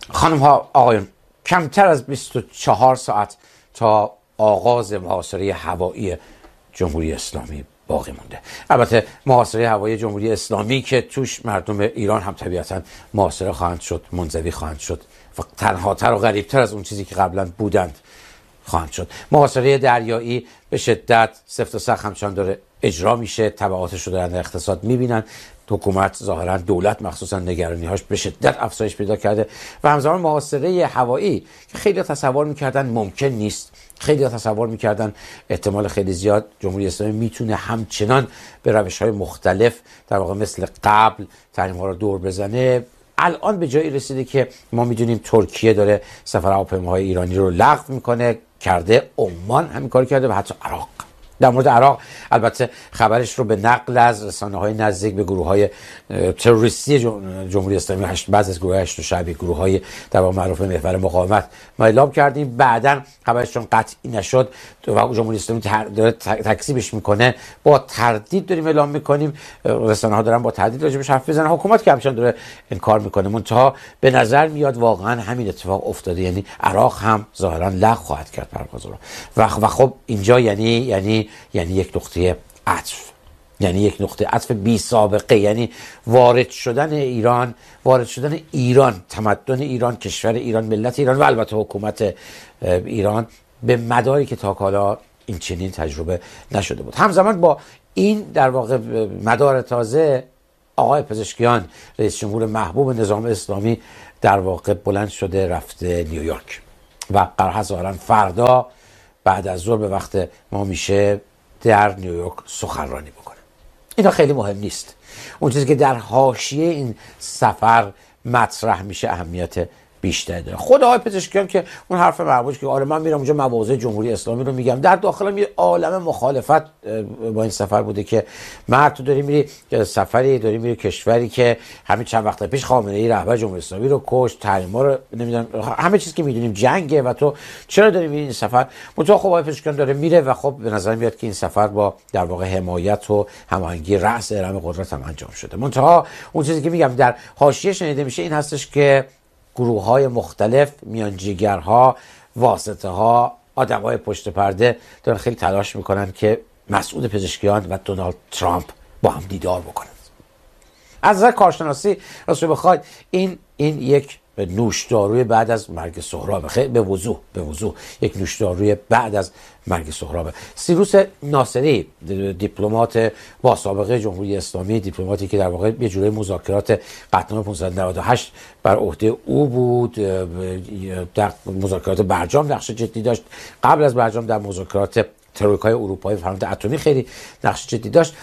خانم ها آقایون، کمتر از 24 ساعت تا آغاز محاصره هوایی جمهوری اسلامی باقی مونده. البته محاصره هوایی جمهوری اسلامی که توش مردم ایران هم طبیعتاً محاصره خواهند شد، منزوی خواهند شد و تنهاتر و غریبتر از اون چیزی که قبلا بودند خواهند شد. محاصره دریایی به شدت سفت و سخت همچنان داره اجرا میشه، تبعاتش رو دارن در اقتصاد میبینن. حکومت ظاهرا دولت مخصوصا نگرانی‌هاش به شدت افزایش پیدا کرده و همزمان محاصره هوایی که خیلی تصور میکردن ممکن نیست، خیلی تصور میکردن احتمال خیلی زیاد جمهوری اسلامی میتونه همچنان به روش‌های مختلف در واقع مثل قبل تحریم‌ها رو دور بزنه، الان به جایی رسیده که ما میدونیم ترکیه داره سفر هواپیماهای ایرانی رو لغو میکنه، کرده، عمان همین کار کرده و حتی عراق. در مورد عراق البته خبرش رو به نقل از رسانه‌های نزدیک به گروه‌های تروریستی جمهوری اسلامی، بعضی از گروه‌های هشت شعبی، گروه‌های در واقع معروف به محور مقاومت ما اعلام کردیم. بعداً خبرش چون قطعی نشد و جمهوری اسلامی داره تکذیبش میکنه، با تردید داریم اعلام میکنیم، رسانه‌ها دارن با تردید راجعش حرف میزنن، حکومت که همچنان داره انکار میکنه. منتها به نظر میاد واقعاً همین اتفاق افتاده، یعنی عراق هم ظاهراً لغو خواهد کرد پرواز رو و خب اینجا یعنی یک نقطه عطف، یعنی یک نقطه عطف بی سابقه، یعنی وارد شدن ایران، تمدن ایران، کشور ایران، ملت ایران و البته حکومت ایران به مداری که تا حالا این چنین تجربه نشده بود. همزمان با این در واقع مدار تازه، آقای پزشکیان رئیس جمهور محبوب نظام اسلامی در واقع بلند شده رفته نیویورک و قرار هست ظاهراً فردا بعد از ظهر به وقت ما میشه در نیویورک سخنرانی بکنه. اینا خیلی مهم نیست. اون چیزی که در حاشیه این سفر مطرح میشه اهمیت بیشتری داره. خود آقای پزشکیان که اون حرف مربوط که آره من میرم اونجا مواضع جمهوری اسلامی رو میگم، در داخلم یه عالمه مخالفت با این سفر بوده که مرد تو داری میری سفری، داری میری کشوری که همین چند وقت پیش خامنه‌ای رهبر جمهوری اسلامی رو کشت، تحریما رو نمیدونم، همه چیز که میدونیم جنگه و تو چرا داری میری این سفر؟ منتها خب آقای پزشکیان داره میره و خب به نظر میاد که این سفر با در واقع حمایت و هماهنگی رأس ارم قدرت هم انجام شده. منتها اون چیزی که میگم در حاشیه شنیده میشه این هستش که گروه‌های مختلف، میانجیگرها، واسطه‌ها، آدم‌های پشت پرده دارن خیلی تلاش میکنن که مسعود پزشکیان و دونالد ترامپ با هم دیدار بکنن. از نظر کارشناسی راستش بخواید این یک نوشداروی بعد از مرگ سهراب، خیلی به وضوح یک نوشداروی بعد از مرگ سهراب. سیروس ناصری، دیپلمات با سابقه جمهوری اسلامی، دیپلماتی که در واقع یه جوری مذاکرات قطعنامه 598 بر عهده او بود، در مذاکرات برجام نقش جدی داشت، قبل از برجام در مذاکرات ترویکای اروپایی فرآیند اتمی خیلی نقش جدی داشت.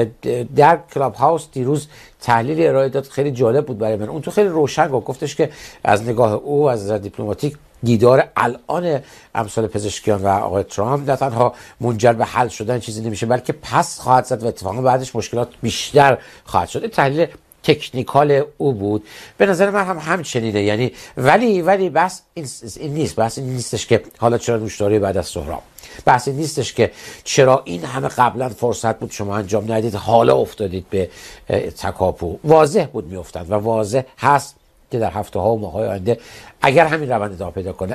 در کلاب هاوس دیروز تحلیلی ارائه داد خیلی جالب بود برای من. اون تو خیلی روشن گفتش که از نگاه او از نظر دیپلماتیک دیدار الان امثال پزشکیان و آقای ترامپ نه تنها منجر به حل شدن چیزی نمیشه، بلکه پس خواهد زد و اتفاقا بعدش مشکلات بیشتر خواهد شد. تحلیل تکنیکال او بود، به نظر من هم همچنینه. یعنی ولی بس این نیست، بس این نیستش که حالا چرا نوشداری بعد از سهراب، بحث این نیستش که چرا این همه قبلا فرصت بود شما انجام ندید حالا افتادید به تکاپو. واضح بود میافتاد و واضح هست که در هفته ها و ماه های آینده اگر همین روند ادامه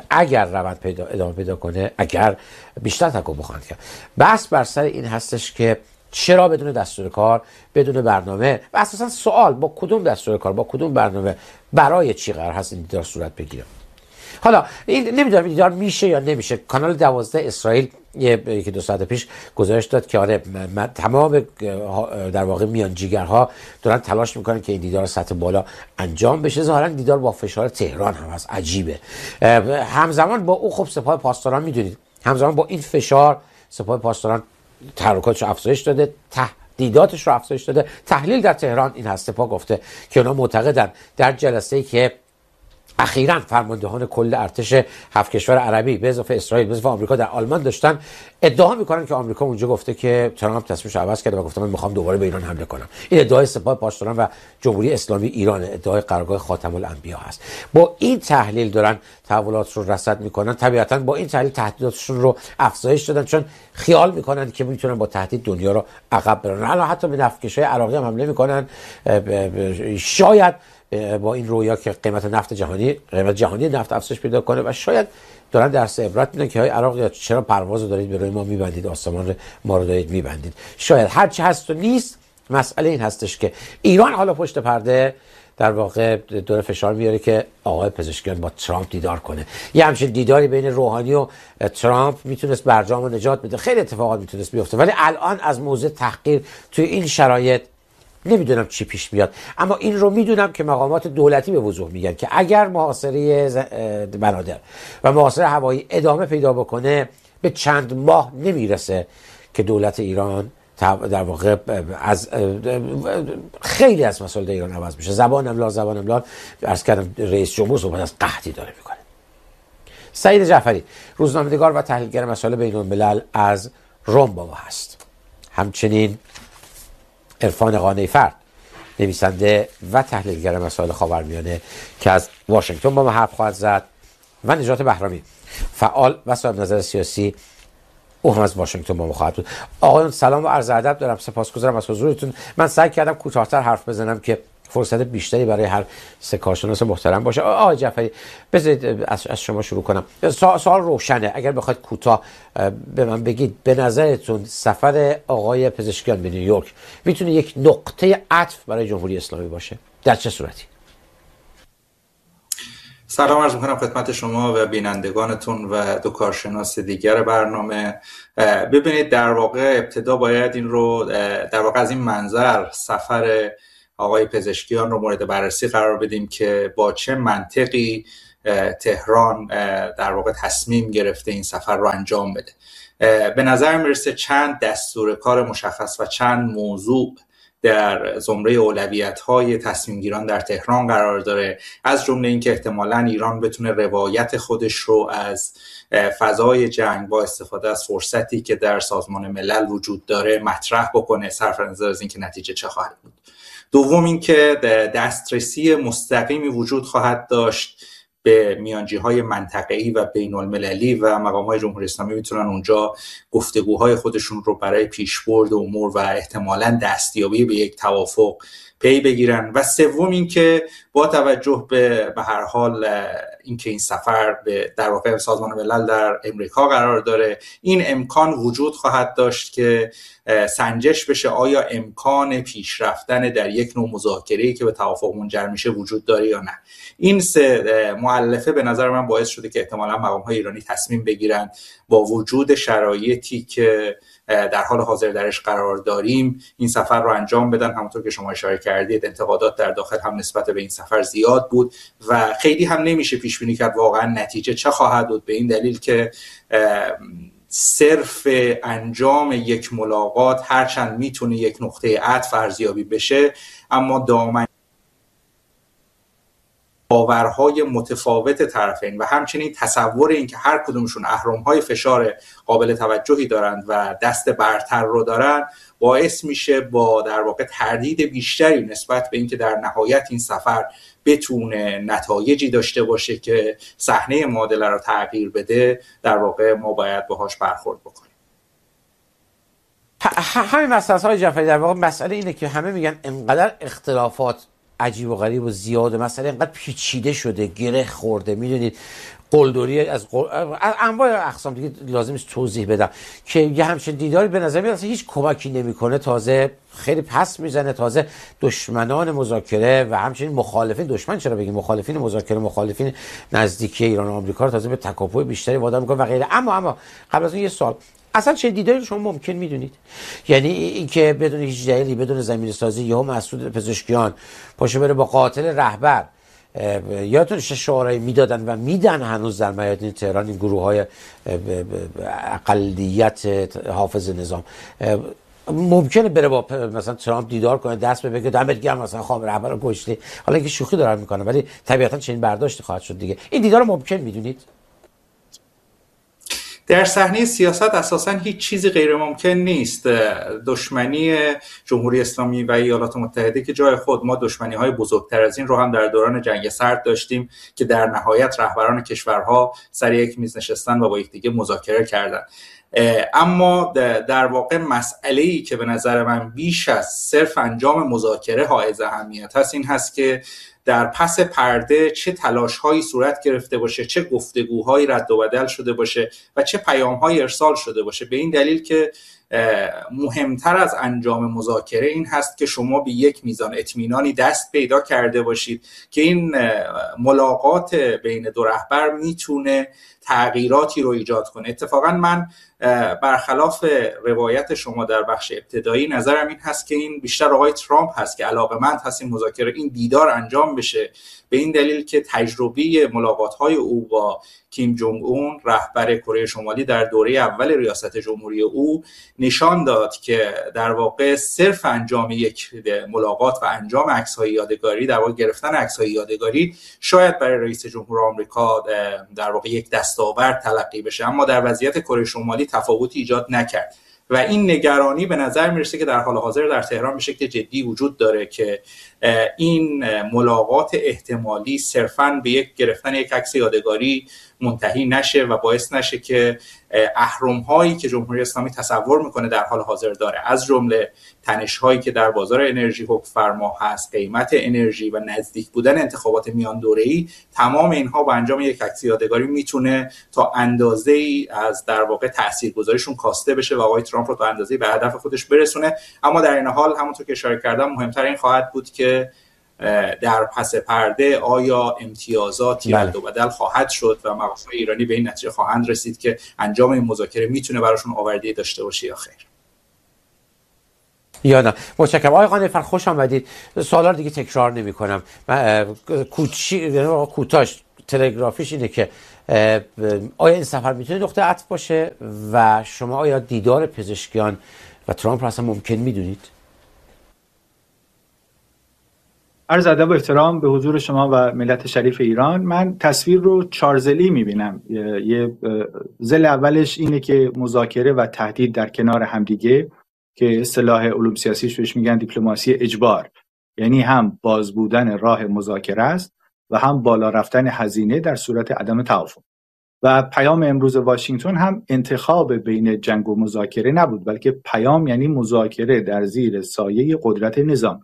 پیدا کنه، اگر بیشتر تکاپو خواهند کرد. بحث بر سر این هستش که چرا بدون دستور کار، بدون برنامه و اساسا سوال با کدوم دستور کار، با کدوم برنامه، برای چی قرار هست این دیدار صورت بگیره. حالا این نمیدونم دیدار میشه یا نمیشه. کانال 12 اسرائیل یکی دو ساعت پیش گزارش داد که آره تمام در واقع میانجیگرها دارن تلاش میکنن که این دیدار سطح بالا انجام بشه. ظاهرا دیدار با فشار تهران هم هست، عجیبه. همزمان با او خب سپاه پاسداران میدونید، همزمان با این فشار سپاه پاسداران تحرکاتش رو افزایش داده، تهدیداتش رو افزایش داده. تحلیل در تهران این هست، سپاه گفته که اونا معتقدن در جلسه‌ای که اخیراً فرماندهان کل ارتش 7 کشور عربی به اضافه اسرائیل به اضافه آمریکا در آلمان داشتن، ادعا میکنن که آمریکا اونجا گفته که ترامپ تصمیمش عوض کرده و گفته من میخوام دوباره به ایران حمله کنم. این ادعای سپاه پاسداران و جمهوری اسلامی ایران، ادعای قرارگاه خاتم الانبیا هست. با این تحلیل دارن تحولات رو رصد میکنن. طبیعتاً با این تحلیل تهدیداتشون رو افزایش دادن، چون خیال میکنن که میتونن با تهدید دنیا رو عقب برانن. الان حتی به نفتکشای عراقی هم حمله میکنن. شاید با این رویا که قیمت جهانی نفت افزایش پیدا کنه و شاید دارن درس عبرت میدن که های عراق چرا پرواز رو دارید به روی ما میبندید، آسمان ما رو دارید میبندید. شاید هر چی هست و نیست، مسئله این هستش که ایران حالا پشت پرده در واقع دور فشار میاره که آقای پزشکیان با ترامپ دیدار کنه. یه همچین دیداری بین روحانی و ترامپ میتونست برجام رو نجات بده، خیلی اتفاقات میتونست بیفته، ولی الان از موضع تحقیر توی این شرایط نمیدونم چی پیش میاد. اما این رو میدونم که مقامات دولتی به وضوح میگن که اگر محاصره بنادر و محاصره هوایی ادامه پیدا بکنه به چند ماه نمیرسه که دولت ایران در واقع از خیلی از مسائل ایران عوض میشه. زبان املال عرض کردم رئیس جمهور صحبت از قحطی داره میکنه. سعید جعفری روزنامه‌نگار و تحلیلگر مسائل بین الملل از روم با ما هست. همچنین عرفان قانع‌فرد نویسنده و تحلیلگر مسائل خاورمیانه که از واشنگتن با ما حرف خواهد زد و نجات بهرامی فعال و صاحب نظر سیاسی او هم از واشنگتن با ما خواهد بود. آقایان سلام و عرض ادب دارم، سپاسگزارم از حضورتون. من سعی کردم کوتاه‌تر حرف بزنم که فرصت بیشتری برای هر سه کارشناس محترم باشه. آقای جعفری بذارید از شما شروع کنم. سوال روشنه، اگر بخواید کوتاه به من بگید به نظرتون سفر آقای پزشکیان به نیویورک میتونه یک نقطه عطف برای جمهوری اسلامی باشه؟ در چه صورتی؟ سلام عرض میکنم خدمت شما و بینندگانتون و دو کارشناس دیگر برنامه. ببینید در واقع ابتدا باید این رو در واقع از این منظر سفر آقای پزشکیان رو مورد بررسی قرار بدیم که با چه منطقی تهران در واقع تصمیم گرفته این سفر رو انجام بده. به نظر میرسه چند دستور کار مشخص و چند موضوع در زمره اولویت‌های تصمیم گیران در تهران قرار داره، از جمله اینکه احتمالاً ایران بتونه روایت خودش رو از فضای جنگ با استفاده از فرصتی که در سازمان ملل وجود داره مطرح بکنه، صرف نظر از اینکه نتیجه چه خواهد بود. دوم اینکه دسترسی مستقیمی وجود خواهد داشت به میانجی‌های منطقه‌ای و بین‌المللی و مقام‌های جمهوری اسلامی میتونن اونجا گفتگوهای خودشون رو برای پیشبرد امور و احتمالاً دستیابی به یک توافق پی بگیرن. و سوم اینکه با توجه به هر حال اینکه این سفر به در واقع سازمان ملل در امریکا قرار داره، این امکان وجود خواهد داشت که سنجش بشه آیا امکان پیشرفتن در یک نوع مذاکره‌ای که به توافق منجر میشه وجود داره یا نه. این سه مؤلفه به نظر من باعث شده که احتمالاً مقام‌های ایرانی تصمیم بگیرن با وجود شرایطی که در حال حاضر درش قرار داریم این سفر رو انجام بدن. همونطور که شما اشاره کردید انتقادات در داخل هم نسبت به این سفر زیاد بود و خیلی هم نمیشه پیش بینی کرد واقعا نتیجه چه خواهد بود، به این دلیل که صرف انجام یک ملاقات هرچند میتونه یک نقطه عطف ارزیابی بشه، اما دائما باورهای متفاوت طرفین و همچنین تصور این که هر کدومشون اهرم‌های فشار قابل توجهی دارند و دست برتر رو دارن باعث میشه با در واقع تردید بیشتری نسبت به اینکه در نهایت این سفر بتونه نتایجی داشته باشه که صحنه معادله رو تغییر بده، در واقع ما باید باهاش برخورد بکنیم. همین مسئله جعفری در واقع مسئله اینه که همه میگن انقدر اختلافات عجیب و غریب و زیاده، مسئله اینقدر پیچیده شده، گره خورده، میدونید قلدری از انواع اقسام دیگه لازم است توضیح بدم که یه همچین دیداری به نظر میاد هیچ کمکی نمیکنه، تازه خیلی پس میزنه، تازه دشمنان مذاکره و همچنین مخالفین، دشمن چرا بگیم، مخالفین مذاکره، مخالفین نزدیکی ایران و آمریکا رو تازه به تکاپوی بیشتری وادار میکنه و غیره. اما قبل از اون یه سوال، اصلا چه دیداری شما ممکن میدونید؟ یعنی اینکه بدون هیچ دلیلی، بدون زمینه سازی یهو مسعود پزشکیان پاشه بره با قاتل رهبر، یادتون شعارهایی میدادن و میدن هنوز در میادین تهران این گروه‌های اقلیت حافظ نظام، ممکنه بره با مثلا ترامپ دیدار کنه، دست بگه دمت گرم مثلا خام رهبر رو کشتی، حالا اینکه شوخی دارن میکنه ولی طبیعتا چنین برداشتی خواهد شد دیگه. این دیدار رو ممکن میدونید؟ در صحنه سیاست اساساً هیچ چیزی غیر ممکن نیست. دشمنی جمهوری اسلامی و ایالات متحده که جای خود، ما دشمنی‌های بزرگتر از این رو هم در دوران جنگ سرد داشتیم که در نهایت رهبران کشورها سر یک میز نشستن و با یکدیگه مذاکره کردن. اما در واقع مسئله‌ای که به نظر من بیش از صرف انجام مذاکره حائز اهمیت هست این هست که در پس پرده چه تلاش‌هایی صورت گرفته باشه، چه گفتگوهایی رد و بدل شده باشه و چه پیام‌هایی ارسال شده باشه. به این دلیل که مهمتر از انجام مذاکره این هست که شما به یک میزان اطمینانی دست پیدا کرده باشید که این ملاقات بین دو رهبر میتونه تغییراتی رو ایجاد کنه. اتفاقا من برخلاف روایت شما در بخش ابتدایی نظرم این هست که این بیشتر آقای ترامپ هست که علاقه‌مند هست این مذاکره، این دیدار انجام بشه، به این دلیل که تجربه ملاقات‌های او با کیم جونگ اون رهبر کره شمالی در دوره اول ریاست جمهوری او نشان داد که در واقع صرف انجام یک ملاقات و انجام عکس‌های یادگاری، در واقع گرفتن عکس‌های یادگاری شاید برای رئیس جمهور آمریکا در واقع یک دستاورد تلقی بشه، اما در وضعیت کره شمالی تفاوتی ایجاد نکرد و این نگرانی به نظر میرسه که در حال حاضر در تهران به شکل جدی وجود داره که این ملاقات احتمالی صرفاً به یک گرفتن یک عکس یادگاری منتهی نشه و باعث نشه که اهرم‌هایی که جمهوری اسلامی تصور میکنه در حال حاضر داره، از جمله تنش‌هایی که در بازار انرژی حکم فرما هست، قیمت انرژی و نزدیک بودن انتخابات میان دوره‌ای، تمام اینها با انجام یک عکس یادگاری میتونه تا اندازه‌ای از در واقع تاثیرگذاریشون کاسته بشه و آقای ترامپ رو تا اندازه‌ای به هدف خودش برسونه. اما در این حال همونطور که اشاره کردم مهمتر این خواهد بود که در پس پرده آیا امتیازاتی رد و بدل خواهد شد و مقامات ایرانی به این نتیجه خواهند رسید که انجام این مذاکره میتونه براشون آوردی داشته باشه یا خیر. یادم. متشکرم آقای قانع‌فر، خوش آمدید. سوالا دیگه تکرار نمی‌کنم. کوتاش تلگرافیش اینه که آیا این سفر میتونه نقطه عطف باشه و شما آیا دیدار پزشکیان و ترامپ را اصلا ممکن میدونید؟ عرض ادب و احترام به حضور شما و ملت شریف ایران. من تصویر رو چارزلی میبینم. یه ضلع اولش اینه که مذاکره و تهدید در کنار همدیگه که اصطلاح علوم سیاسیش بهش میگن دیپلماسی اجبار، یعنی هم باز بودن راه مذاکره است و هم بالا رفتن هزینه در صورت عدم توافق. و پیام امروز واشنگتن هم انتخاب بین جنگ و مذاکره نبود، بلکه پیام یعنی مذاکره در زیر سایه قدرت نظام.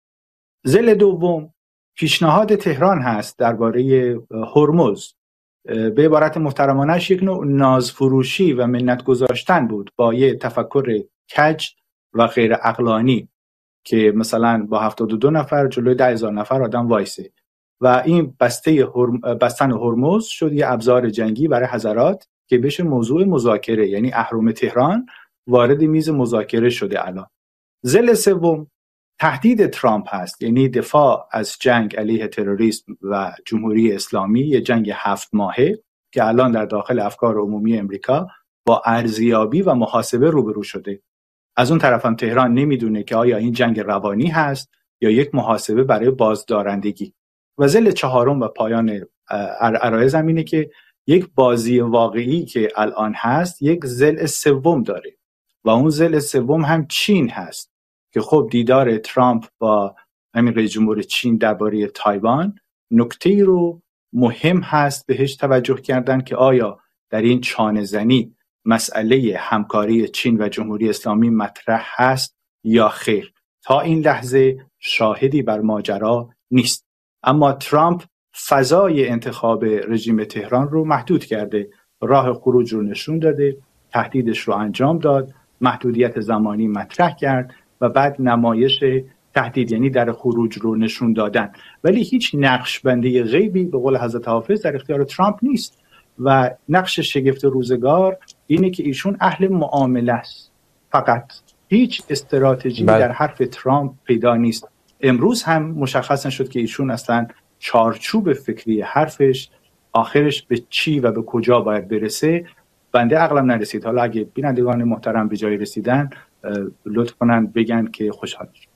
ضلع دوم پیشنهاد تهران هست درباره هرمز. به عبارت محترمانش یک نوع نازفروشی و منت گذاشتن بود با یه تفکر کج و غیر عقلانی که مثلا با 72 نفر جلوی 10,000 نفر آدم وایسه و این بستن هرمز شد یه ابزار جنگی برای حضرات که بشه موضوع مذاکره، یعنی اهرم تهران وارد میز مذاکره شده. الان ضلع سوم تهدید ترامپ هست، یعنی دفاع از جنگ علیه تروریسم و جمهوری اسلامی، یه جنگ 7 ماهه که الان در داخل افکار عمومی امریکا با ارزیابی و محاسبه روبرو شده. از اون طرف هم تهران نمیدونه که آیا این جنگ روانی هست یا یک محاسبه برای بازدارندگی. و ضلع چهارم و پایان عرایض هم اینه که یک بازی واقعی که الان هست یک ضلع سوم داره و اون ضلع سوم هم چین هست که خب دیدار ترامپ با همین رئیس جمهور چین درباره تایوان نکته‌ای رو مهم هست بهش توجه کردن که آیا در این چانه زنی مسئله همکاری چین و جمهوری اسلامی مطرح هست یا خیر. تا این لحظه شاهدی بر ماجرا نیست، اما ترامپ فضای انتخاب رژیم تهران رو محدود کرده، راه خروج رو نشون داده، تهدیدش رو انجام داد، محدودیت زمانی مطرح کرد و بعد نمایش تهدید یعنی در خروج رو نشون دادن، ولی هیچ نقش بندی غیبی به قول حضرت حافظ در اختیار ترامپ نیست و نقش شگفت روزگار اینه که ایشون اهل معامله است، فقط هیچ استراتژی در حرف ترامپ پیدا نیست. امروز هم مشخص نشد که ایشون اصلا چارچوب فکری حرفش آخرش به چی و به کجا باید برسه. بنده عقلم نرسید. حالا اگه بینندگان محترم به جای رسیدن لطف کنن بگن که خوشحال شد.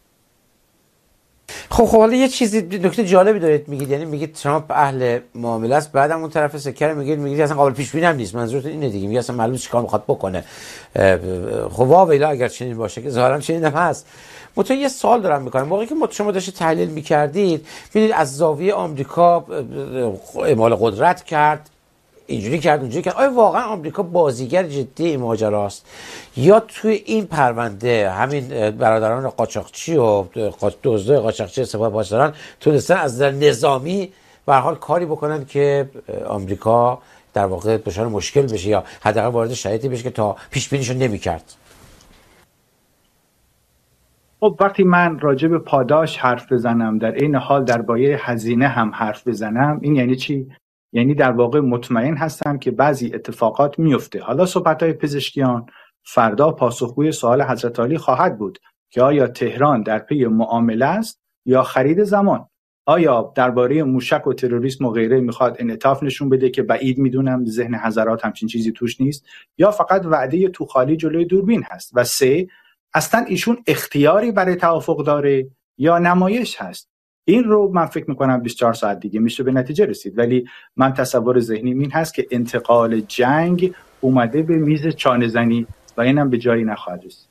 خب حالا یه چیزی نکته جالبی دارید میگید، یعنی میگید ترامپ اهل معامله است، بعدم اون طرف سکه میگید اصلا قابل پیش بینی هم نیست. منظورتون اینه دیگه، میگه اصلا معلومه چیکار میخواد بکنه. خب واویلا اگر چنین باشه که ظاهرا چنین هم هست. متأ یه سوال دارم میکنم، موقعی که شما داشتید تحلیل میکردید میدید از زاویه آمریکا اعمال قدرت کرد، اینجوری کرد اونجوری کرد. آیا واقعا آمریکا بازیگر جدی این ماجراست یا توی این پرونده همین برادران قاچاقچی و دزدای قاچاقچی سپاه پاسداران تونستن از نظر نظامی به هر حال کاری بکنن که آمریکا در واقع دچار مشکل بشه یا حداقل وارد شرایطی بشه که تا پیش بینیشو نمی‌کرد؟ خب وقتی من راجع به پاداش حرف بزنم در این حال درباره هزینه هم حرف بزنم، این یعنی چی؟ یعنی در واقع مطمئن هستم که بعضی اتفاقات میفته. حالا صحبت‌های پزشکیان فردا پاسخگوی سوال حضرت علی خواهد بود که آیا تهران در پی معامله است یا خرید زمان؟ آیا درباره موشک و تروریسم و غیره میخواد انعطاف نشون بده که بعید میدونم ذهن حضرات همچین چیزی توش نیست، یا فقط وعده تو خالی جلوی دوربین هست؟ و سه، اصلا ایشون اختیاری برای توافق داره یا نمایش هست؟ این رو من فکر میکنم 24 ساعت دیگه میشه به نتیجه رسید، ولی من تصور ذهنی این هست که انتقال جنگ اومده به میز چانه زنی و اینم به جایی نخواهد رسید.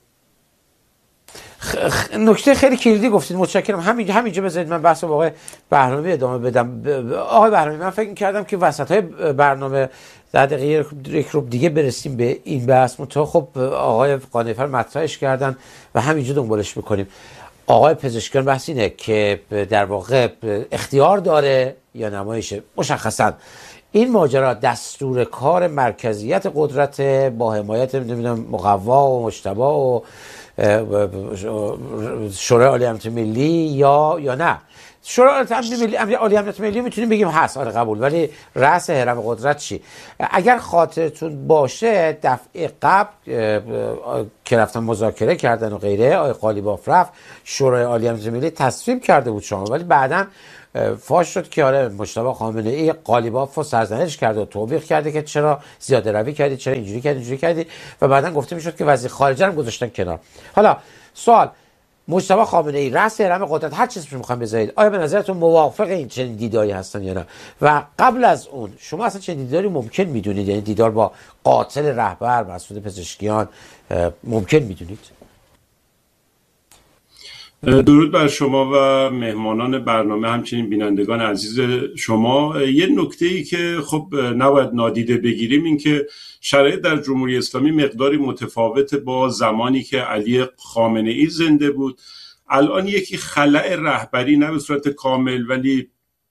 نکته خیلی کلیدی گفتید، متشکرم. همینجا بذارید من بحث واقع بهرامی ادامه بدم. آقای بهرامی، من فکر می‌کردم که وسط‌های برنامه در دقیقه یک رو دیگه برسیم به این بحث، منتها خب آقای قانع‌فر مطرحش کردن و همینجا دنبالش می‌کنیم. آقای پزشکیان بحث اینه که در واقع اختیار داره یا نمایشه. مشخصاً این ماجرا دستور کار مرکزیت قدرت با حمایت نمیدونم مقوا و مجتبی و شورای عالی امنیت ملی یا نه. شورای عالی امنیت ملی میتونیم بگیم هست، آره قبول، ولی رأس هرم قدرت چی؟ اگر خاطرتون باشه دفعه قبل که رفتن مذاکره کردن و غیره، آقای قالیباف رفت، شورای عالی امنیت ملی تصویب کرده بود شما، ولی بعداً فاش شد که آره مجتبی خامنه‌ای قالیباف رو سرزنش کرده و توبیخ کرده که چرا زیاده روی کردی، چرا اینجوری کردی و بعداً گفته میشد که وزیر خارجه هم گذاشتن کنار. حالا سوال، مجتبی خامنه‌ای رأس هرم قدرت، هر چیزی رو می‌خوام بذارید، آیا به نظرتون موافق این چنین دیداری هستن یا نه؟ و قبل از اون شما اصلا چنین دیداری ممکن میدونید؟ یعنی دیدار با قاتل رهبر مسعود پزشکیان ممکن میدونید؟ درود بر شما و مهمانان برنامه، همچنین بینندگان عزیز شما. یه نکته‌ای که خب نباید نادیده بگیریم این که شرایط در جمهوری اسلامی مقداری متفاوت با زمانی که علی خامنه‌ای زنده بود. الان یکی خلأ رهبری، نه به صورت کامل ولی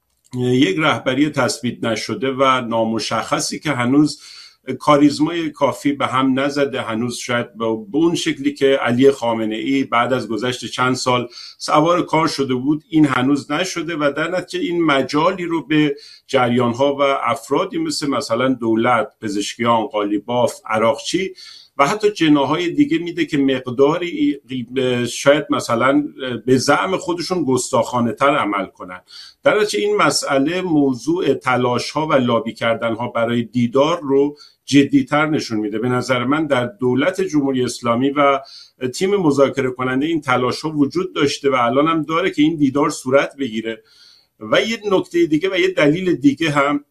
یک رهبری تثبیت نشده و نامشخصی که هنوز کاریزمای کافی به هم نزده، هنوز شاید به اون شکلی که علی خامنه‌ای بعد از گذشت چند سال سوار کار شده بود این هنوز نشده و در نتیجه این مجالی رو به جریان‌ها و افرادی مثلا دولت، پزشکیان، قالیباف، عراقچی و حتی جناح‌های دیگه میده که مقداری شاید مثلا به زعم خودشون گستاخانه‌تر عمل کنن. در نتیجه این مسئله موضوع تلاش‌ها و لابی کردن‌ها برای دیدار رو جدی‌تر نشون میده. به نظر من در دولت جمهوری اسلامی و تیم مذاکره کننده این تلاش‌ها وجود داشته و الان هم داره که این دیدار صورت بگیره. و یه نکته دیگه و یه دلیل دیگه هم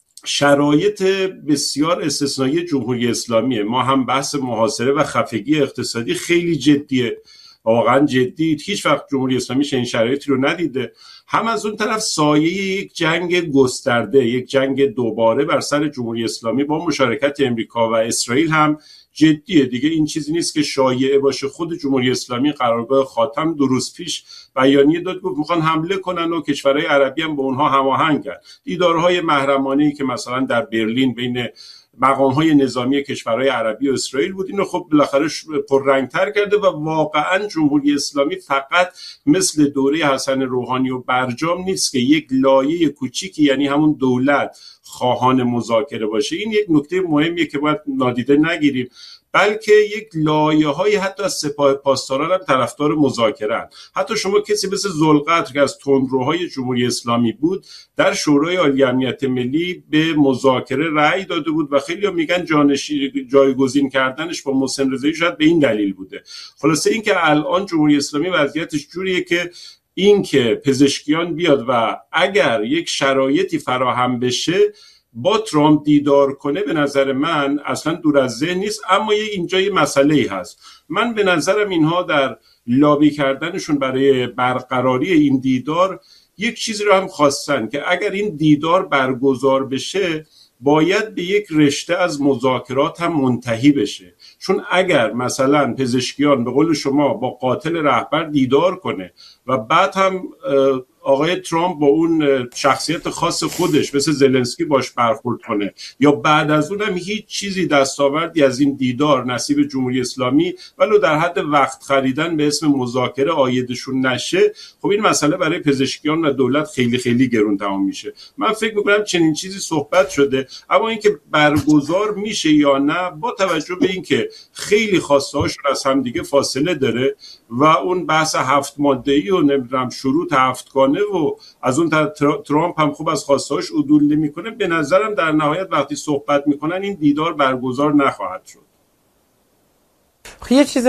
شرایط بسیار استثنایی جمهوری اسلامیه. ما هم بحث محاصره و خفگی اقتصادی خیلی جدیه، واقعا جدی، هیچ وقت جمهوری اسلامی چنین شرایطی رو ندیده. هم از اون طرف سایه یک جنگ گسترده، یک جنگ دوباره بر سر جمهوری اسلامی با مشارکت امریکا و اسرائیل هم جدیه. دیگه این چیزی نیست که شایعه باشه. خود جمهوری اسلامی قرارگاه خاتم 2 روز پیش بیانیه داد، گفت میخوان حمله کنن و کشورهای عربی هم با اونها هماهنگن. دیدارهای محرمانه‌ای که مثلا در برلین بین مقام‌های نظامی کشورهای عربی و اسرائیل بود، اینو خب بالاخره پررنگ‌تر کرده و واقعا جمهوری اسلامی فقط مثل دوره حسن روحانی و برجام نیست که یک لایه کوچیکی، یعنی همون دولت، خواهان مذاکره باشه. این یک نکته مهمیه که باید نادیده نگیریم، بلکه یک لایه‌های حتی از سپاه پاسداران هم طرفدار مذاکره. حتی شما کسی مثل ذوالقدر که از تندروهای جمهوری اسلامی بود در شورای عالی امنیت ملی به مذاکره رأی داده بود و خیلی‌ها میگن جایگزین کردنش با محسن رضایی شاید به این دلیل بوده. خلاصه این که الان جمهوری اسلامی وضعیتش جوریه که این که پزشکیان بیاد و اگر یک شرایطی فراهم بشه با ترامپ دیدار کنه، به نظر من اصلا دور از ذهن نیست. اما اینجا یه مسئله‌ای هست. من به نظرم اینها در لابی کردنشون برای برقراری این دیدار یک چیزی رو هم خواستن که اگر این دیدار برگزار بشه باید به یک رشته از مذاکرات هم منتهی بشه. چون اگر مثلا پزشکیان به قول شما با قاتل رهبر دیدار کنه و بعد هم آقای ترامپ با اون شخصیت خاص خودش مثل زلنسکی باش برخورد کنه یا بعد از اونم هیچ چیزی دستاوردی از این دیدار نصیب جمهوری اسلامی ولو در حد وقت خریدن به اسم مذاکره عایدشون نشه، خب این مسئله برای پزشکیان و دولت خیلی خیلی گرون تمام میشه. من فکر میکنم چنین چیزی صحبت شده، اما اینکه برگزار میشه یا نه با توجه به اینکه خیلی خواسته هاشون از هم دیگه فاصله داره و اون بحث 7 ماده‌ای و نمیدونم شروط 7گانه و از اون ترامپ هم خوب از خواستهاش عدول نمیکنه، به نظرم در نهایت وقتی صحبت میکنن این دیدار برگزار نخواهد شد. یه چیز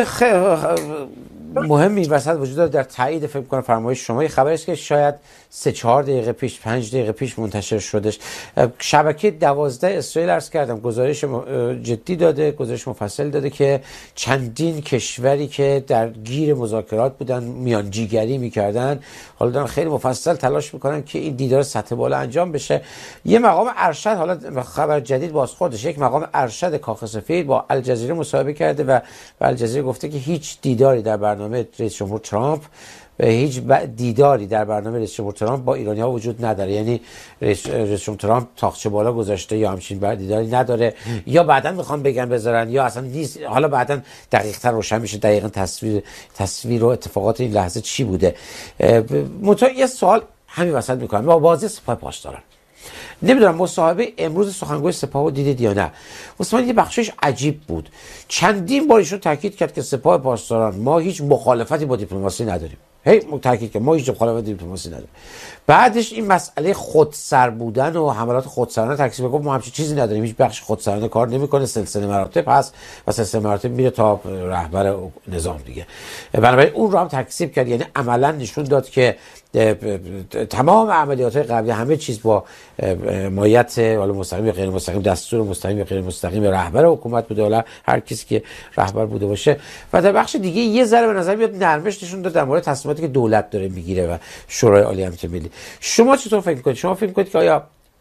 مهمی وسط وجود داره در تایید فکر کنم فرمایش شما. یه خبری است که شاید 3-4 دقیقه پیش 5 دقیقه پیش منتشر شدش. شبکه 12 اسرائیل عرض کردم گزارش جدی داده، گزارش مفصل داده که چندین کشوری که در گیر مذاکرات بودن میانجیگری میکردن حالا دارن خیلی مفصل تلاش میکنن که این دیدار سطح بالا انجام بشه. یه مقام ارشد، حالا خبر جدید بازخوردش، یک مقام ارشد کاخ سفید با الجزیره مصاحبه کرده و الجزیره گفته که هیچ دیداری در برنامه رئیس جمهور ترامپ و هیچ دیداری در برنامه رئیس جمهور ترامپ با ایرانی‌ها وجود نداره. یعنی رئیس جمهور ترامپ تاقچه بالا گذاشته یا همچین دیداری نداره یا بعداً میخوان بگن بذارن یا اصلا نیست. حالا بعداً دقیق‌تر روشن میشه دقیقاً تصویر و اتفاقات این لحظه چی بوده. یه سوال همین وسط میکنم با بازی سپاه پاسداران. نمیدونم مصاحبه امروز سخنگوی سپاه رو دیدید یا نه. مثلا یه بخشش عجیب بود. چندین بار ایشون تاکید کرد که سپاه پاسداران ما هیچ مخالفتی با دیپلماسی نداریم. تاکید کرد ما هیچ مخالفتی با دیپلماسی نداریم. بعدش این مسئله خودسر بودن و حملات خودسرانه تکذیب گفت ما همچین چیزی نداریم، هیچ بخش خودسرانه کار نمیکنه، سلسله مراتب هست و سلسله مراتب میره تا رهبر نظام دیگه. بنابراین اون رو هم تکذیب کرد. یعنی عملا نشون داد که تمام عملیات قبلی همه چیز با مایت حالا مستقیم یا غیر مستقیم، دستور مستقیم یا غیر مستقیم رهبر حکومت بوده، حالا هر کسی که رهبر بوده باشه. و در بخش دیگه یه ذره به نظر میاد نرمش نشون داد در مورد تصمیماتی که دولت داره میگیره و شورای عالی امنیت ملی. شما چطور فکر می‌کنید؟ شما فکر می‌کنید که آیا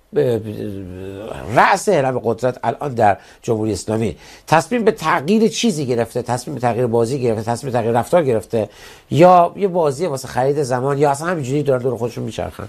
رأس هرم قدرت الان در جمهوری اسلامی تصمیم به تغییر چیزی گرفته، تصمیم به تغییر بازی گرفته، تصمیم به تغییر رفتار گرفته یا یه بازی واسه خرید زمان یا اصلا همینجوری دارن دور خودشون میچرخن؟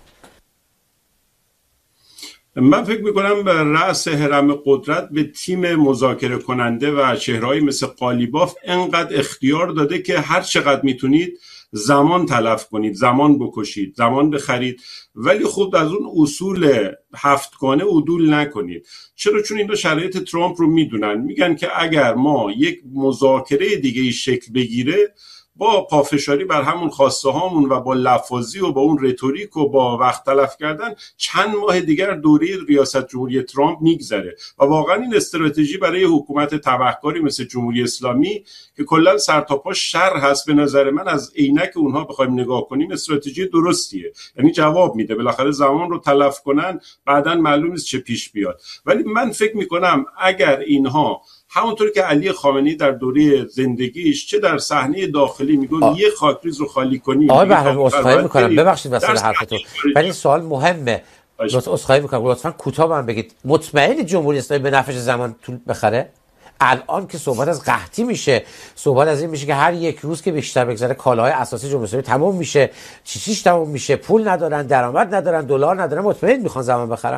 من فکر میکنم رأس هرم قدرت به تیم مذاکره کننده و چهرهایی مثل قالیباف انقدر اختیار داده که هر چقدر میتونید زمان تلف کنید، زمان بکشید، زمان بخرید، ولی خب از اون اصول 7گانه عدول نکنید. چرا؟ چون اینا شرایط ترامپ رو میدونن، میگن که اگر ما یک مذاکره دیگه شکل بگیره با پافشاری بر همون خواسته هامون و با لفاظی و با اون رتوریک و با وقت تلف کردن چند ماه دیگر دوره ریاست جمهوری ترامپ میگذره و واقعا این استراتژی برای حکومت تبهکاری مثل جمهوری اسلامی که کلا سر تا پا شر هست، به نظر من از عینک اونها بخوایم نگاه کنیم استراتژی درستیه. یعنی جواب میده، بالاخره زمان رو تلف کنن بعداً معلوم نیست چه پیش بیاد. ولی من فکر میکنم اگر اینها همونطور که علی خامنه‌ای در دوره زندگیش چه در صحنه داخلی میگه یه خاکریز رو خالی کنیم. آقای بهرام عذرخواهی میکنم ببخشید وسط حرفتون، ولی این سوال مهمه. عذرخواهی میکنم لطفاً کوتاه من بگید مطمئن جمهوری اسلامی به نفعش زمان طول بخره؟ الان که صحبت از قحطی میشه، صحبت از این میشه که هر یک روز که بیشتر بگذره کالاهای اساسی جمهوری اسلامی تمام میشه، چیش تمام میشه، پول ندارن، درآمد ندارن، دلار ندارن، مطمئن میخوان زمان بخرن؟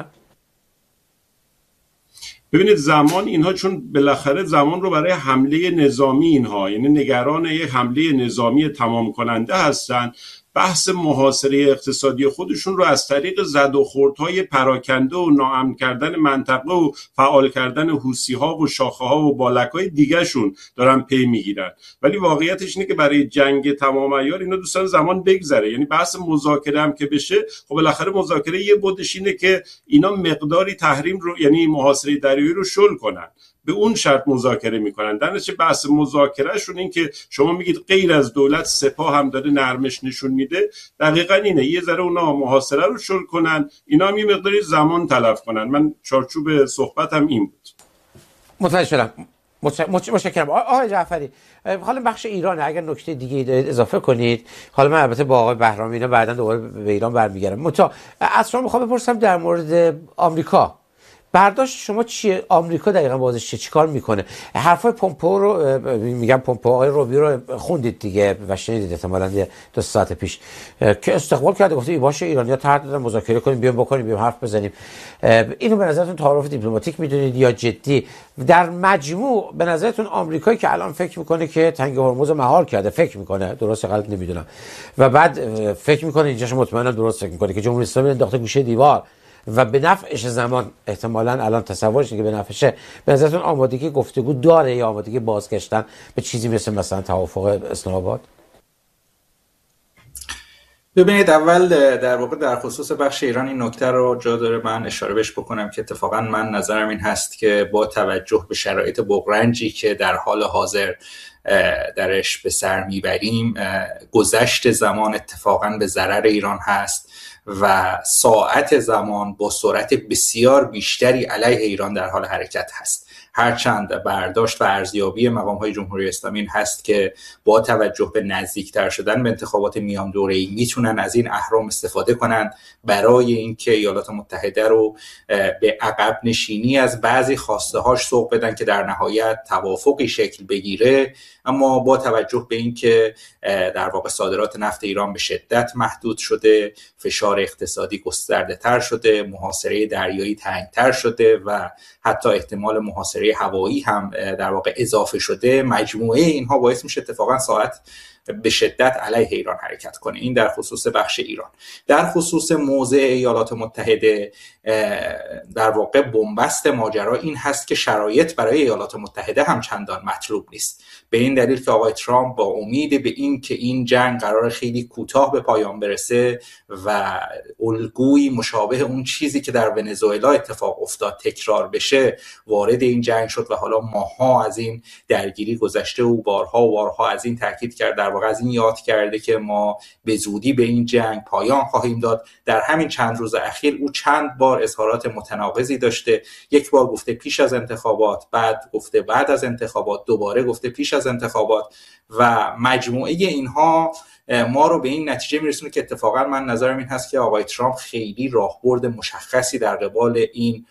ببینید زمان اینها چون بالاخره زمان رو برای حمله نظامی اینها، یعنی نگران یک حمله نظامی تمام کننده هستن، بحث محاصره اقتصادی خودشون رو از طریق زد و خوردهای پراکنده و ناامن کردن منطقه و فعال کردن حوثی‌ها و شاخه‌ها و بالک‌های دیگه‌شون دارن پی میگیرن. ولی واقعیتش اینه که برای جنگ تمام عیار اینا دوستان زمان بگذره. یعنی بحث مذاکره هم که بشه، خب بالاخره مذاکره یه بودش اینه که اینا مقداری تحریم رو، یعنی محاصره دریایی رو شل کنن، به اون شرط مذاکره میکنن. در نتیجه بحث مذاکرهشون این که شما میگید غیر از دولت سپاه هم داره نرمش نشون میده، دقیقاً اینه، یه ذره اونا محاصره رو شل کنن، اینا هم یه مقداری زمان تلف کنن. من چارچوب صحبتم این بود. متوجه شدم. متشکرم آقای جعفری. حالا بخش ایران اگر نکته دیگه اضافه کنید، حالا من البته با آقای بهرامی اینا بعداً دوباره به ایران برمیگردم. از شما میخوام بپرسم در مورد آمریکا برداشت شما چیه؟ آمریکا دقیقاً بازش چیه؟ چیکار میکنه؟ حرفای پومپئو رو میگم پومپئو آقای روبیو رو خوندید دیگه و شنیدید احتمالاً 2 ساعت پیش که استقبال کرده، گفته باشه ایرانی‌ها طرح دادن مذاکره کنیم، بیام بکنیم، بیام حرف بزنیم. اینو به نظرتون تعارف دیپلماتیک میدونید یا جدی؟ در مجموع به نظرتون آمریکایی که الان فکر میکنه که تنگ هرمز مهار کرده، فکر میکنه، درست غلط نمیدونم، و بعد فکر میکنه اینجاش مطمئنا درست فکر میکنه که جمهوری اسلامی انداخته گوشه دیوار و به نفعش زمان، احتمالاً الان تصورش که به نفعشه، به نظرتون آمادگی گفتگو داره یا آمادگی بازگشتن به چیزی مثلا توافق اسلام آباد؟ ببینید، اول در واقع در خصوص بخش ایران این نکته رو جا داره من اشاره بهش بکنم که اتفاقا من نظرم این هست که با توجه به شرایط بغرنجی که در حال حاضر درش به سر میبریم، گذشت زمان اتفاقا به ضرر ایران هست و ساعت زمان با سرعت بسیار بیشتری علیه ایران در حال حرکت هست. هرچند برداشت و ارزیابی مقام‌های جمهوری اسلامی این هست که با توجه به نزدیکتر شدن به انتخابات میان دوره‌ای میتونن از این اهرم استفاده کنن برای اینکه ایالات متحده رو به عقب نشینی از بعضی خواسته‌هاش سوق بدن که در نهایت توافقی شکل بگیره. اما با توجه به اینکه در واقع صادرات نفت ایران به شدت محدود شده، فشار اقتصادی گسترده‌تر شده، محاصره دریایی تنگ‌تر شده و حتی احتمال محاصره هوایی هم در واقع اضافه شده، مجموعه اینها باعث میشه اتفاقا ساعت به شدت علیه ایران حرکت کنه. این در خصوص بخش ایران. در خصوص موضع ایالات متحده، در واقع بنبست ماجرا این هست که شرایط برای ایالات متحده هم چندان مطلوب نیست، به این دلیل که آقای ترامپ با امید به این که این جنگ قرار خیلی کوتاه به پایان برسه و الگویی مشابه اون چیزی که در ونزوئلا اتفاق افتاد تکرار بشه، وارد این جنگ شد و حالا ماها از این درگیری گذشته و بارها از این تاکید کرد، در واقع از این یاد کرده که ما به زودی به این جنگ پایان خواهیم داد. در همین چند روز اخیر او چند بار اظهارات متناقضی داشته. یک بار گفته پیش از انتخابات، بعد گفته بعد از انتخابات، دوباره گفته پیش از انتخابات و مجموعه اینها ما رو به این نتیجه میرسونه که اتفاقا من نظرم این هست که آقای ترامپ خیلی راهبرد مشخصی در قبال این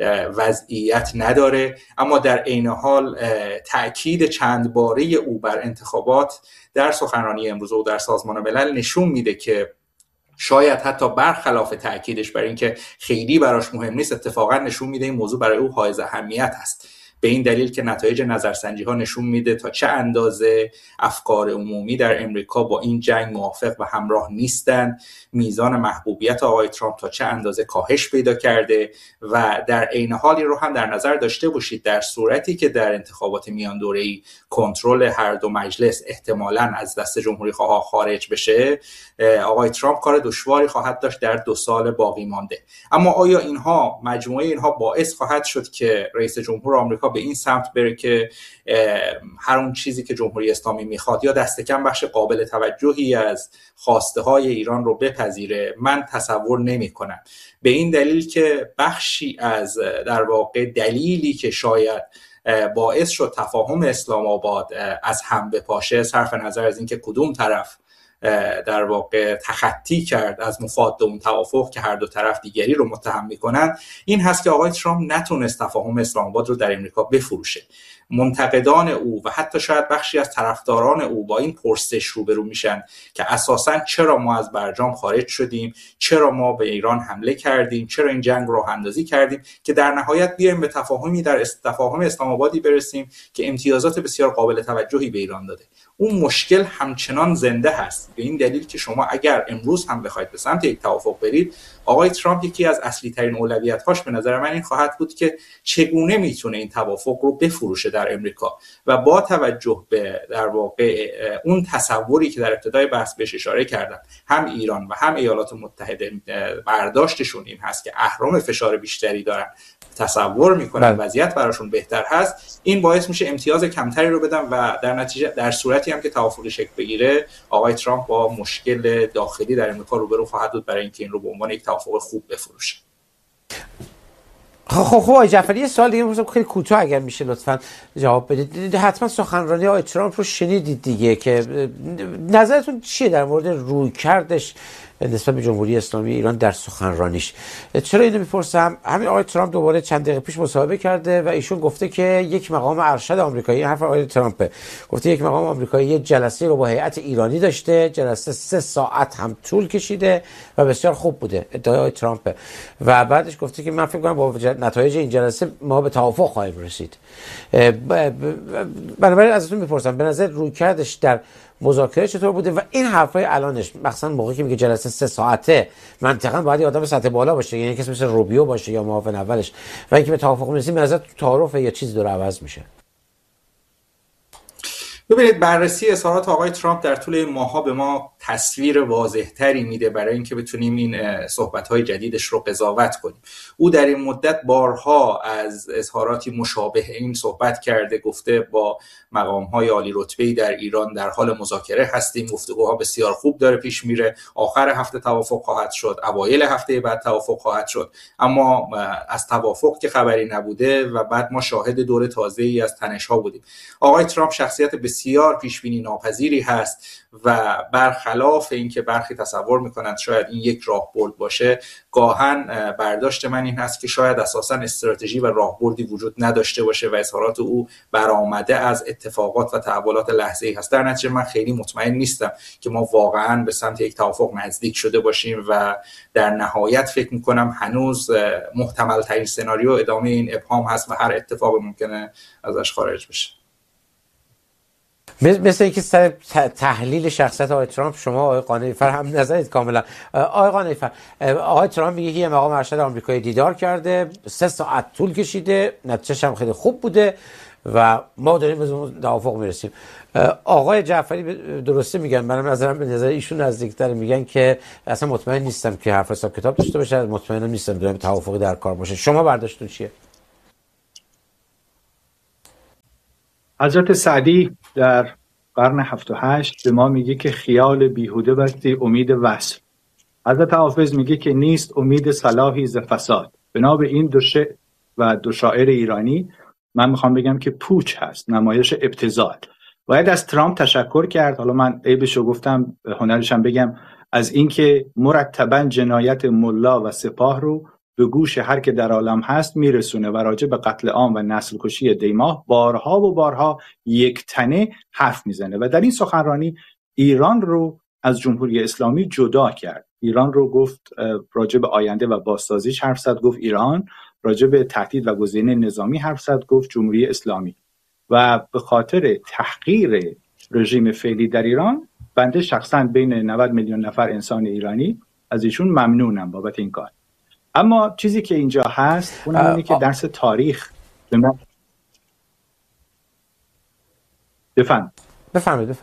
وضعیت نداره. اما در عین حال تأکید چند باره او بر انتخابات در سخنرانی امروز و در سازمان ملل نشون میده که شاید حتی برخلاف تأکیدش بر این که خیلی براش مهم نیست، اتفاقا نشون میده این موضوع برای او حائز اهمیت است، به این دلیل که نتایج نظرسنجی ها نشون میده تا چه اندازه افکار عمومی در امریکا با این جنگ موافق و همراه نیستند، میزان محبوبیت آقای ترامپ تا چه اندازه کاهش پیدا کرده و در عین حالی رو هم در نظر داشته باشید در صورتی که در انتخابات میان دوره‌ای کنترل هر دو مجلس احتمالاً از دست جمهوری خواها خارج بشه، آقای ترامپ کار دشواری خواهد داشت در 2 سال باقی مانده. اما آیا اینها، مجموعه اینها باعث خواهد شد که رئیس جمهور آمریکا به این سمت بره که هر اون چیزی که جمهوری اسلامی میخواد یا دست کم بخش قابل توجهی از خواسته های ایران رو بپذیره؟ من تصور نمی کنم، به این دلیل که بخشی از در واقع دلیلی که شاید باعث شد تفاهم اسلام آباد از هم بپاشه، صرف نظر از اینکه کدوم طرف در واقع تخطی کرد از مفاد اون توافق که هر دو طرف دیگری رو متهم میکنن، این هست که آقای ترامپ نتونست تفاهم اسلام آباد رو در امریکا بفروشه. منتقدان او و حتی شاید بخشی از طرفداران او با این پرسش روبرو میشن که اساساً چرا ما از برجام خارج شدیم، چرا ما به ایران حمله کردیم، چرا این جنگ راه اندازی کردیم، که در نهایت بیایم به تفاهمی در تفاهم اسلام آبادی برسیم که امتیازات بسیار قابل توجهی به ایران داده. اون مشکل همچنان زنده هست، به این دلیل که شما اگر امروز هم بخواید به سمت یک توافق برید، آقای ترامپ یکی از اصلی ترین اولویت‌هاش به نظر من این خواهد بود که چگونه میتونه این توافق رو بفروشه در امریکا و با توجه به در واقع اون تصوری که در ابتدای بحث بهش اشاره کردم، هم ایران و هم ایالات متحده برداشتشون این هست که اهرم فشار بیشتری دارن، تصور میکنن وضعیت براشون بهتر هست، این باعث میشه امتیاز کمتری رو بدن و در نتیجه در صورتی هم که توافقی شکل بگیره، آقای ترامپ با مشکل داخلی در امریکا روبرو خواهد بود برای اینکه این رو به عنوان یک توافق خوب بفروشه. خب آقای جعفری، یه سوال دیگه می‌پرسم خیلی کوتاه اگر میشه لطفاً جواب بدید. حتما سخنرانی آقای ترامپ رو شنیدید دیگه، که نظرتون چیه در مورد رویکردش نسبت به جمهوری اسلامی ایران در سخنرانیش. چرا اینو میپرسم؟ همین آقای ترامپ دوباره چند دقیقه پیش مصاحبه کرده و ایشون گفته که یک مقام ارشد آمریکایی، حرف آقای ترامپ، گفته یک مقام آمریکایی یک جلسه رو با هیئت ایرانی داشته، جلسه 3 ساعت هم طول کشیده و بسیار خوب بوده، ادعای آقای ترامپ. و بعدش گفته که من فکر کنم با نتایج این جلسه ما به توافق خواهیم رسید. بنابراین ازتون میپرسم به نظر رویکردش در مذاکره چطور بوده و این حرفای الانش، مثلا موقعی که میگه جلسه 3 ساعته، منطقاً باید یه آدم سطح بالا باشه، یعنی کسی مثل روبیو باشه یا معاون اولش، و اینکه به توافق میرسیم به نظر تعارف یا چیز داره عوض میشه. ببینید، بررسی اظهارات آقای ترامپ در طول این ماه‌ها به ما تصویر واضح‌تری میده برای اینکه بتونیم این صحبت‌های جدیدش رو قضاوت کنیم. او در این مدت بارها از اظهاراتی مشابه این صحبت کرده، گفته با مقام‌های عالی رتبه‌ای در ایران در حال مذاکره هستیم، گفتگوها بسیار خوب داره پیش میره، آخر هفته توافق خواهد شد، اوایل هفته بعد توافق خواهد شد. اما از توافق که خبری نبوده و بعد ما شاهد دور تازه‌ای از تنش‌ها بودیم. آقای ترامپ شخصیت بسیار پیشبینی ناپذیری هست و برخلاف اینکه برخی تصور میکنند شاید این یک راهبرد باشه، گاهن برداشت من این هست که شاید اساساً استراتژی و راهبردی وجود نداشته باشه و اظهارات او برآمده از اتفاقات و تحولات لحظه‌ای هست. در نتیجه من خیلی مطمئن نیستم که ما واقعاً به سمت یک توافق نزدیک شده باشیم و در نهایت فکر میکنم هنوز محتمل ترین سناریو ادامه این ابهام هست و هر اتفاقی ممکنه ازش خارج بشه. مثل اینکه سر تحلیل شخصیت آقای ترامپ شما آقای قانعی‌فر هم نظرید کاملا. آقای قانعی‌فر، آقای ترامپ میگه که یه مقام ارشد آمریکایی دیدار کرده، 3 ساعت طول کشیده، نتیجه‌ش هم خیلی خوب بوده و ما داریم به توافق میرسیم. آقای جعفری درسته میگن، منم نظرم به نظر ایشون نزدیک‌تر، میگن که اصلا مطمئن نیستم که حرف حساب کتاب داشته باشه، مطمئنم نیستم داریم توافقی در کار باشه. شما برداشتتون چیه؟ حضرت سعدی در قرن 7 و 8 به ما میگه که خیال بیهوده بستی امید وصل. حضرت حافظ میگه که نیست امید صلاحی ز فساد. بنا به این دو شعر و دو شاعر ایرانی من میخوام بگم که پوچ هست، نمایش ابتذال. باید از ترامپ تشکر کرد. حالا من عیبشو گفتم، هنرشم بگم، از اینکه مرتبا جنایت ملا و سپاه رو به گوش هر که در عالم هست میرسونه و راجع به قتل عام و نسل کشی دیماه بارها و بارها یک تنه حرف میزنه و در این سخنرانی ایران رو از جمهوری اسلامی جدا کرد. ایران رو گفت راجع به آینده و بازسازیش حرف زد، گفت ایران، راجع به تهدید و گزینه نظامی حرف زد، گفت جمهوری اسلامی. و به خاطر تحقیر رژیم فعلی در ایران، بنده شخصا بین 90 میلیون نفر انسان ایرانی از ایشون ممنونم بابت این کار. اما چیزی که اینجا هست اونم اینه که درس تاریخ به ما بفهمید.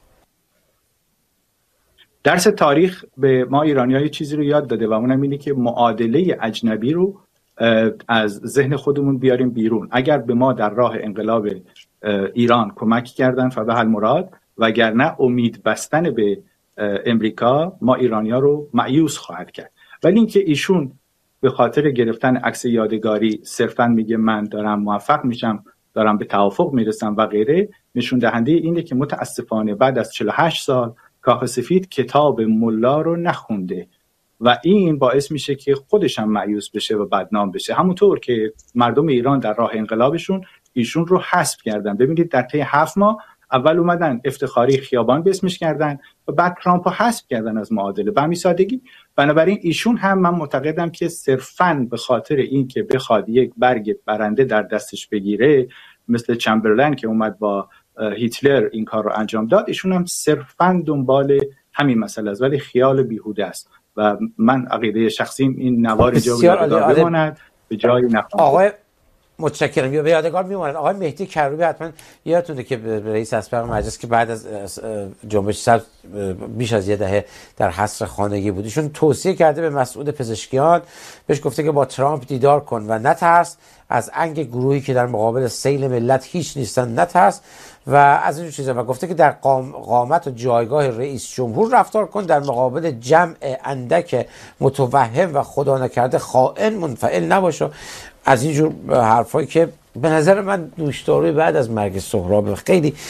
درس تاریخ به ما ایرانی‌ها چیزی رو یاد داده و اونم اینه که معادله اجنبی رو از ذهن خودمون بیاریم بیرون. اگر به ما در راه انقلاب ایران کمک کردن فبه المراد، وگرنه امید بستن به امریکا ما ایرانی‌ها رو مایوس خواهد کرد. ولی اینکه ایشون به خاطر گرفتن عکس یادگاری صرفاً میگه من دارم موفق میشم، دارم به توافق میرسم و غیره، نشون دهنده اینه که متاسفانه بعد از 48 سال کاخ سفید کتاب ملا رو نخونده و این باعث میشه که خودش هم مایوس بشه و بدنام بشه. همونطور که مردم ایران در راه انقلابشون ایشون رو حذف کردن. ببینید در طی 7 ماه اول اومدن افتخاری خیابان به اسمش کردن و بعد ترامپ رو حذف کردن از معادله به همین سادگی. بنابراین ایشون هم من معتقدم که صرفاً به خاطر این که بخواد یک برگ برنده در دستش بگیره، مثل چمبرلین که اومد با هیتلر این کار رو انجام داد، ایشون هم صرفاً دنبال همین مسئله است، ولی خیال بیهوده است و من عقیده شخصیم این نوار جا بماند به جای نخواهد. آقای متشکرم. به یادگار میماند آقای مهدی کروبی، حتما یادتونه که رئیس اسبق مجلس که بعد از جنبش سبز بیش از 10 دهه در حصر خانگی بود، ایشون توصیه کرده به مسعود پزشکیان، بهش گفته که با ترامپ دیدار کن و نترس، از انگ گروهی که در مقابل سیل ملت هیچ نیستن نترس و از این چیزا، و گفته که در قامت و جایگاه رئیس جمهور رفتار کن، در مقابل جمع اندک متوهم و خدا نکرده خائن منفعل نباش. از اینجور حرفایی که به نظر من نوشداروی بعد از مرگ سهراب خیلی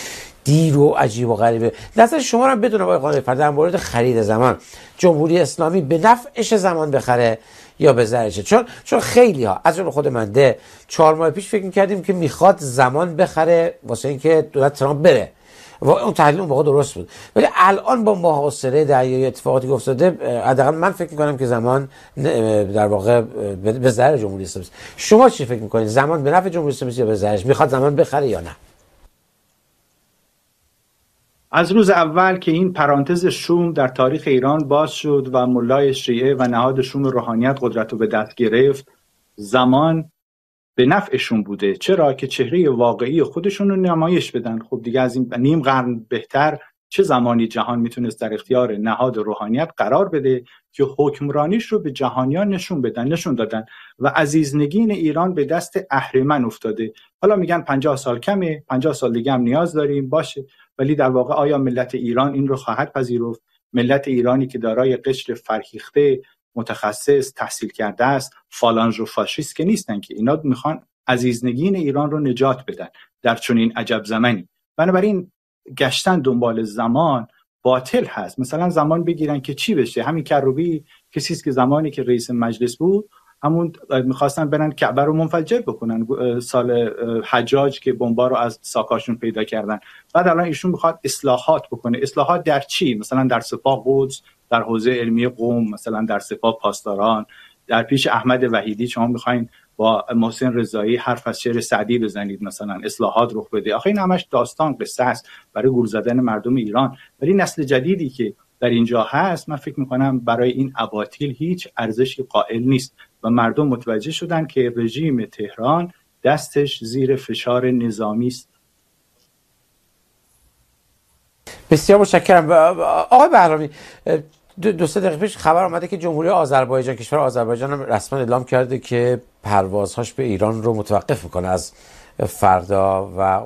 دیر و عجیب و غریبه. نظر شما رو بدونم آقای قانع‌فر در مورد خرید زمان، جمهوری اسلامی به نفعش زمان بخره یا به ضررشه؟ چون خیلی ها از جمله خود من 4 ماه پیش فکر می‌کردیم که میخواد زمان بخره واسه اینکه دولت ترامپ بره و اون تحلیل اون موقع درست بود، ولی الان با محاصره دریایی اتفاقاتی که افتاده حداقل من فکر می‌کنم که زمان در واقع به ضرر جمهوری اسلامی است. شما چی فکر می‌کنید؟ زمان به نفع جمهوری اسلامی یا به ضررش؟ میخواد زمان بخره یا نه؟ از روز اول که این پرانتز شوم در تاریخ ایران باز شد و ملای شیعه و نهاد شوم روحانیت قدرت رو به دست گرفت، زمان به نفعشون بوده. چرا؟ که چهره واقعی خودشون رو نمایش بدن. خب دیگه از این نیم قرن بهتر چه زمانی جهان میتونست در اختیار نهاد روحانیت قرار بده که حکمرانیش رو به جهانیان نشون دادن و عزیزنگین ایران به دست اهریمن افتاده. حالا میگن 50 سال کمه، 50 سال دیگه هم نیاز داریم، باشه، ولی در واقع آیا ملت ایران این رو خواهد پذیرفت؟ ملت ایرانی که دارای قشر فرهیخته، متخصص، تحصیل کرده است، فالانژ و فاشیست که نیستن، که اینا میخوان عزیزنگین ایران رو نجات بدن در چنین عجب زمانی. بنابراین گشتن دنبال زمان باطل هست. مثلا زمان بگیرن که چی بشه. همین کروبی کسی است که زمانی که رئیس مجلس بود همون میخواستن برن کعبه رو منفجر بکنن، سال حجاج که بمبا رو از ساکاشون پیدا کردن. بعد الان ایشون میخواد اصلاحات بکنه. اصلاحات در چی؟ مثلا در سپاه قدس، در حوزه علمی قم، مثلا در سپاه پاسداران، در پیش احمد وحیدی شما میخواین با محسن رضایی حرف از شعر سعدی بزنید، مثلا اصلاحات رخ بده. آخه این همش داستان قصه است برای گول زدن مردم ایران. ولی نسل جدیدی که در اینجا هست، من فکر میکنم برای این اباطیل هیچ ارزشی قائل نیست و مردم متوجه شدن که رژیم تهران دستش زیر فشار نظامی است. بسیار متشکرم. آقای بهرامی، 2-3 دقیقه پیش خبر آمده که جمهوری آذربایجان، کشور آذربایجان هم رسما اعلام کرده که پروازهاش به ایران رو متوقف میکنه از فردا و